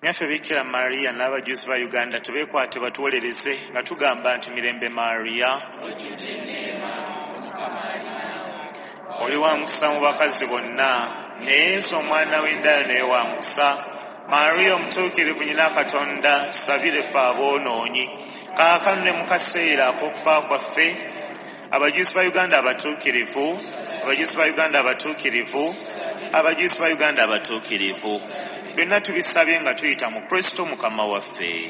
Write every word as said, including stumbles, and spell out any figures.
Nyaffe Bikira Maria n'abajulizi ba Uganda tubeekwate batuwolereze nga tugamba nti mirembe Maria oli wa mukisa mu bakazi bonna, ne Yesu omwana w'endaya naye wa mukisa. Maria omutuukirivu nnyina Katonda, tusabire ffe aboonoonyi kaakano ne mu kaseera ak'okufa kwaffe. Abajulizi ba Uganda abatuukirivu, abajulizi ba Uganda abatuukirivu, abajulizi ba Uganda abatuukirivu, byonna tubisabye nga tuyita mu Kristo Mukama waffe.